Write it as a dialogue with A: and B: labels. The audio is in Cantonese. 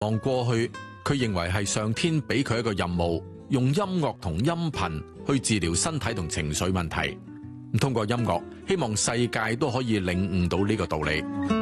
A: 望過去，佢認為係上天俾佢一個任務，用音樂同音頻去治療身體同情緒問題。通過音樂，希望世界都可以領悟到呢個道理。